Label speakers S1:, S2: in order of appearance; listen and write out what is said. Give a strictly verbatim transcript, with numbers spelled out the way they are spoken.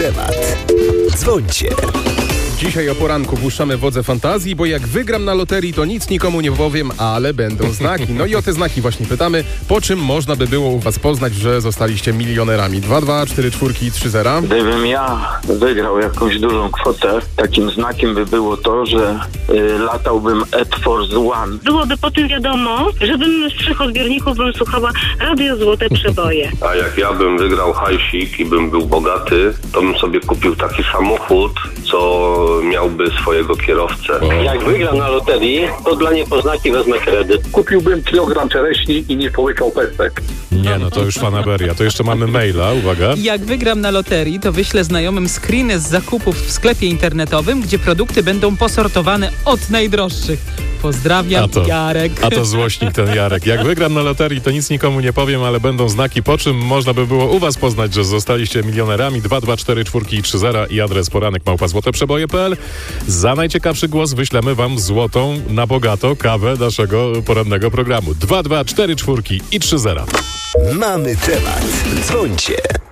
S1: temat. Dzwońcie.
S2: Dzisiaj o poranku puszczamy wodze fantazji, bo jak wygram na loterii, to nic nikomu nie powiem, ale będą znaki. No i o te znaki właśnie pytamy, po czym można by było u was poznać, że zostaliście milionerami. dwa dwa cztery cztery trzy zero.
S3: Gdybym ja wygrał jakąś dużą kwotę, takim znakiem by było to, że y, latałbym Air Force One.
S4: Byłoby po tym wiadomo, żebym z trzech odbiorników bym słuchała Radio Złote Przeboje.
S5: A jak ja bym wygrał hajsik i bym był bogaty, to bym sobie kupił taki samochód, co miałby swojego kierowcę.
S6: Jak wygram na loterii, to dla niepoznaki wezmę kredyt.
S7: Kupiłbym kilogram czereśni i nie połykał pestek.
S8: Nie, no to już fanaberia. To jeszcze mamy maila, uwaga.
S9: Jak wygram na loterii, to wyślę znajomym screeny z zakupów w sklepie internetowym, gdzie produkty będą posortowane od najdroższych. Pozdrawiam,
S8: A to,
S9: Jarek.
S8: A to złośnik ten Jarek. Jak wygram na loterii, to nic nikomu nie powiem, ale będą znaki, po czym można by było u was poznać, że zostaliście milionerami. dwa dwa cztery cztery trzy zero i adres poranek małpa złoteprzeboje kropka p l. Za najciekawszy głos wyślemy wam złotą na bogato kawę naszego porannego programu. dwa dwa cztery cztery i trzy zero.
S1: Mamy temat. Dzwońcie.